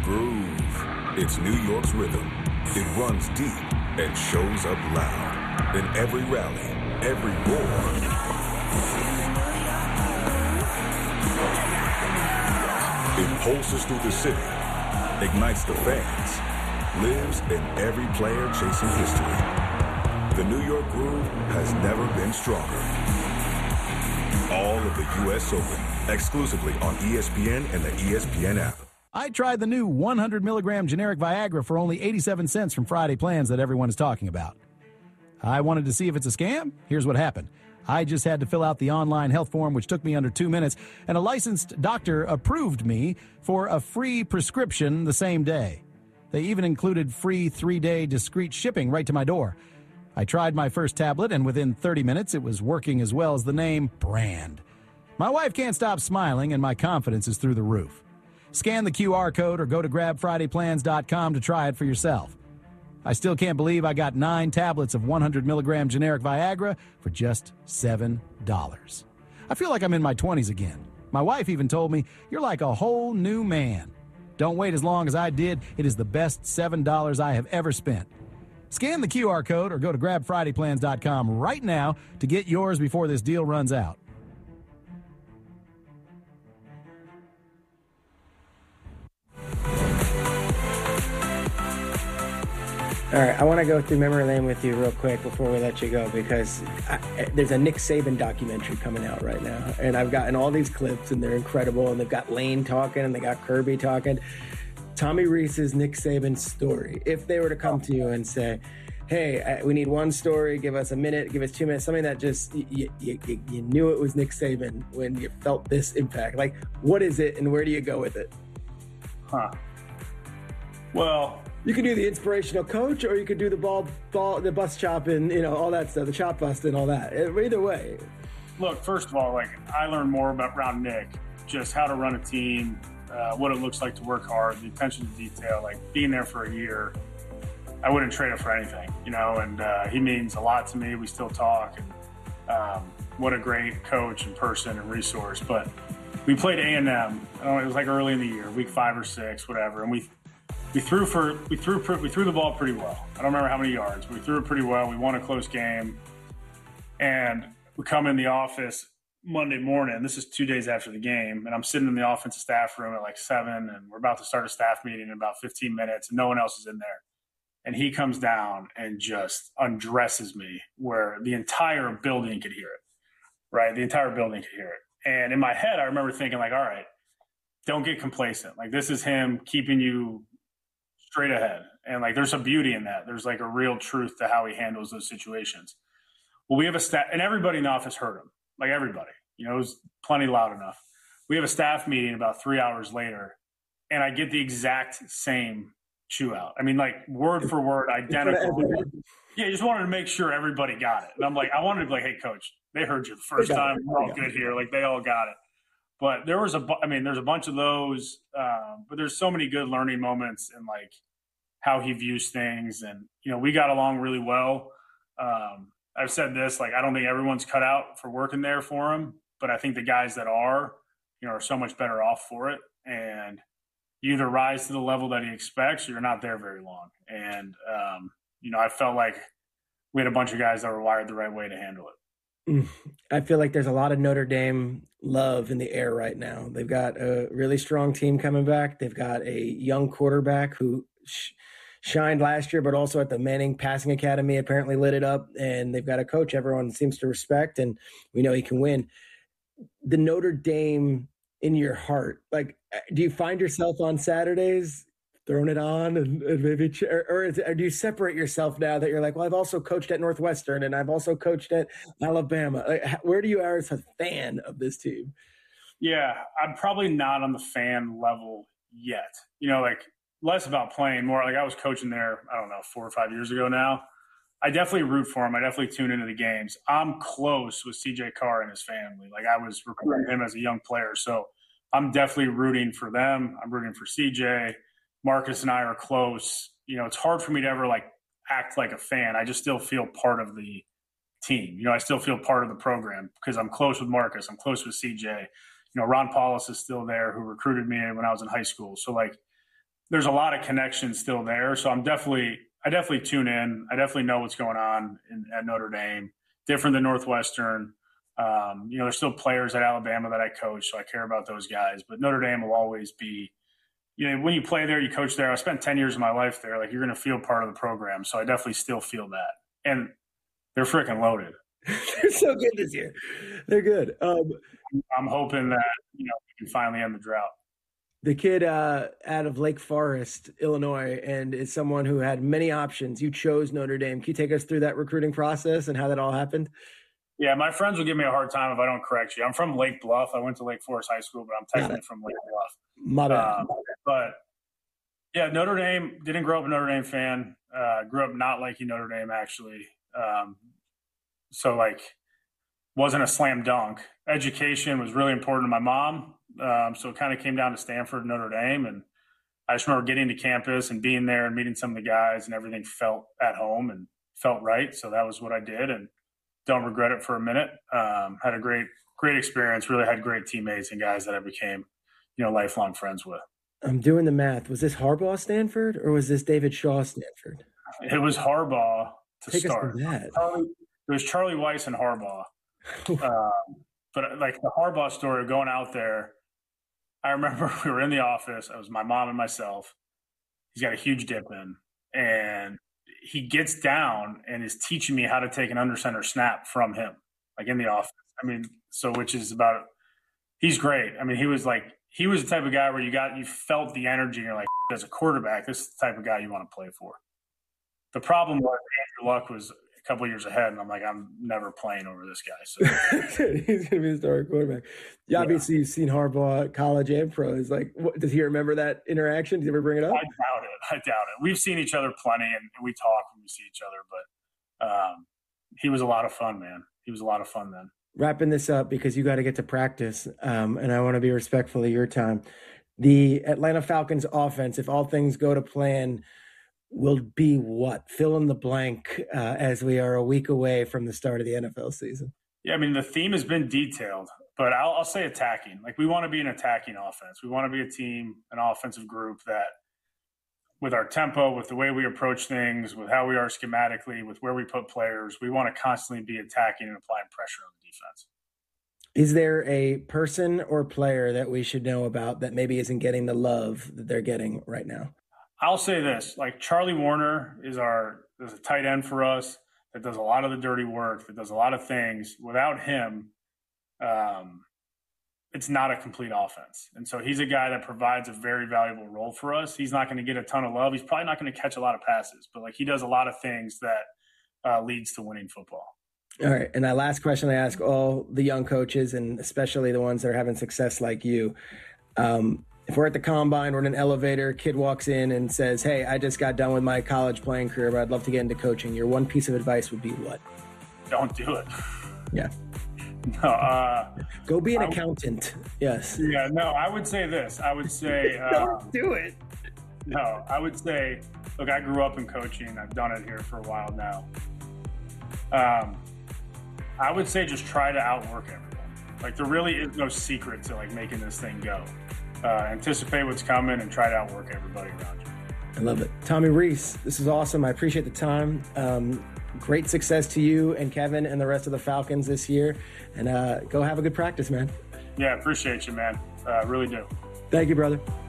groove. It's New York's rhythm. It runs deep and shows up loud. In every rally, every roar. It pulses through the city, ignites the fans, lives in every player chasing history. The New York groove has never been stronger. All of the U.S. Open, exclusively on ESPN and the ESPN app. I tried the new 100 milligram generic Viagra for only 87 cents from Friday Plans that everyone is talking about. I wanted to see if it's a scam. Here's what happened. I just had to fill out the online health form, which took me under 2 minutes, and a licensed doctor approved me for a free prescription the same day. They even included free 3-day discreet shipping right to my door. I tried my first tablet, and within 30 minutes, it was working as well as the name brand. My wife can't stop smiling, and my confidence is through the roof. Scan the QR code or go to grabfridayplans.com to try it for yourself. I still can't believe I got 9 tablets of 100 milligram generic Viagra for just $7. I feel like I'm in my 20s again. My wife even told me, "You're like a whole new man." Don't wait as long as I did. It is the best $7 I have ever spent. Scan the QR code or go to grabfridayplans.com right now to get yours before this deal runs out. All right, I want to go through memory lane with you real quick before we let you go, because there's a Nick Saban documentary coming out right now, and I've gotten all these clips, and they're incredible, and they've got Lane talking, and they got Kirby talking. Tommy Rees's Nick Saban story, if they were to come to you and say, hey, we need one story, give us a minute, give us 2 minutes, something that just, you knew it was Nick Saban when you felt this impact. Like, what is it, and where do you go with it? Well, you could do the inspirational coach, or you could do the the bus chopping, all that stuff, the chop bust and all that. Either way. Look, first of all, I learned more around Nick, just how to run a team, what it looks like to work hard, the attention to detail, being there for a year. I wouldn't trade it for anything, and he means a lot to me. We still talk, and what a great coach and person and resource. But we played A&M. It was early in the year, week 5 or 6, whatever, and we threw the ball pretty well. I don't remember how many yards, but we threw it pretty well. We won a close game, and we come in the office Monday morning. This is 2 days after the game, and I'm sitting in the offensive staff room at 7, and we're about to start a staff meeting in about 15 minutes, and no one else is in there. And he comes down and just undresses me where the entire building could hear it, right? The entire building could hear it. And in my head, I remember thinking, all right, don't get complacent. This is him keeping you straight ahead. And there's a beauty in that. There's a real truth to how he handles those situations. Well, we have a staff, and everybody in the office heard him. Everybody, it was plenty loud enough. We have a staff meeting about 3 hours later, and I get the exact same chew out. Word for word, identical. Yeah, just wanted to make sure everybody got it. And I'm I wanted to be hey, coach, they heard you the first time. We're all good here. They all got it. But there was there's a bunch of those, but there's so many good learning moments and how he views things. And, we got along really well. I've said this, I don't think everyone's cut out for working there for him, but I think the guys that are so much better off for it. And you either rise to the level that he expects or you're not there very long. And, I felt like we had a bunch of guys that were wired the right way to handle it. I feel like there's a lot of Notre Dame love in the air right now. They've got a really strong team coming back. They've got a young quarterback who shined last year, but also at the Manning Passing Academy apparently lit it up. And they've got a coach everyone seems to respect, and we know he can win. The Notre Dame in your heart, do you find yourself on Saturdays throwing it on and maybe, or do you separate yourself now that you're well, I've also coached at Northwestern and I've also coached at Alabama? Where do you are as a fan of this team? Yeah, I'm probably not on the fan level yet. Less about playing, more I was coaching there, 4 or 5 years ago now. I definitely root for him. I definitely tune into the games. I'm close with CJ Carr and his family. I was recruiting him as a young player. So I'm definitely rooting for them. I'm rooting for CJ. Marcus and I are close. It's hard for me to ever act like a fan. I just still feel part of the team. I still feel part of the program because I'm close with Marcus. I'm close with CJ. Ron Paulus is still there, who recruited me when I was in high school. So there's a lot of connections still there. So I definitely tune in. I definitely know what's going on at Notre Dame, different than Northwestern. There's still players at Alabama that I coach, so I care about those guys. But Notre Dame will always be, when you play there, you coach there. I spent 10 years of my life there. Like, you're going to feel part of the program. So I definitely still feel that. And they're freaking loaded. They're so good this year. They're good. I'm hoping that, we can finally end the drought. The kid out of Lake Forest, Illinois, and is someone who had many options. You chose Notre Dame. Can you take us through that recruiting process and how that all happened? Yeah, my friends will give me a hard time if I don't correct you. I'm from Lake Bluff. I went to Lake Forest High School, but I'm technically from Lake Bluff. My bad. But, yeah, Notre Dame, didn't grow up a Notre Dame fan. Grew up not liking Notre Dame, actually. So, wasn't a slam dunk. Education was really important to my mom. So it kind of came down to Stanford and Notre Dame. And I just remember getting to campus and being there and meeting some of the guys, and everything felt at home and felt right. So that was what I did, and don't regret it for a minute. Had a great experience, really had great teammates and guys that I became, lifelong friends with. I'm doing the math. Was this Harbaugh Stanford or was this David Shaw Stanford? It was Harbaugh to Take start. Us to that. It was Charlie Weiss and Harbaugh. But the Harbaugh story of going out there, I remember we were in the office. It was my mom and myself. He's got a huge dip in, and he gets down and is teaching me how to take an under center snap from him, in the office. Which is about, he's great. he was the type of guy where you felt the energy, and you're like, as a quarterback, this is the type of guy you want to play for. The problem was Andrew Luck was a couple of years ahead, and I'm like, I'm never playing over this guy. So he's going to be the starting quarterback. Yeah, obviously you've seen Harbaugh college and pro. Does he remember that interaction? Did he ever bring it up? I doubt it. We've seen each other plenty, and we talk when we see each other. But he was a lot of fun, man. He was a lot of fun then. Wrapping this up, because you got to get to practice, and I want to be respectful of your time. The Atlanta Falcons offense, if all things go to plan, will be what? Fill in the blank as we are a week away from the start of the NFL season. Yeah, the theme has been detailed, but I'll say attacking. We want to be an attacking offense. We want to be a team, an offensive group that, with our tempo, with the way we approach things, with how we are schematically, with where we put players, we want to constantly be attacking and applying pressure on the defense. Is there a person or player that we should know about that maybe isn't getting the love that they're getting right now? I'll say this, Charlie Warner is a tight end for us that does a lot of the dirty work, that does a lot of things. Without him, it's not a complete offense. And so he's a guy that provides a very valuable role for us. He's not going to get a ton of love. He's probably not going to catch a lot of passes, but he does a lot of things that leads to winning football. All right. And that last question I ask all the young coaches, and especially the ones that are having success like you. If we're at the combine, we're in an elevator, kid walks in and says, hey, I just got done with my college playing career, but I'd love to get into coaching. Your one piece of advice would be what? Don't do it. Yeah. No. Go be an accountant. Yes. Yeah, no, I would say this. I would say. Don't do it. No, I would say, look, I grew up in coaching. I've done it here for a while now. I would say just try to outwork everyone. There really is no secret to making this thing go. Anticipate what's coming and try to outwork everybody around you. I love it. Tommy Rees, this is awesome. I appreciate the time. Great success to you and Kevin and the rest of the Falcons this year. And go have a good practice, man. Yeah, appreciate you, man. Really do. Thank you, brother.